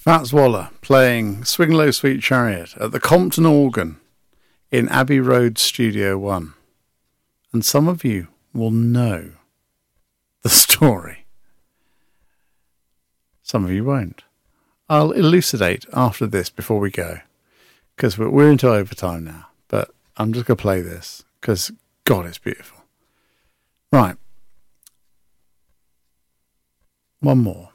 Fats Waller playing Swing Low Sweet Chariot at the Compton Organ in Abbey Road Studio 1. And some of you will know the story. Some of you won't. I'll elucidate after this before we go, because we're into overtime now. But I'm just going to play this, because, God, it's beautiful. Right. One more.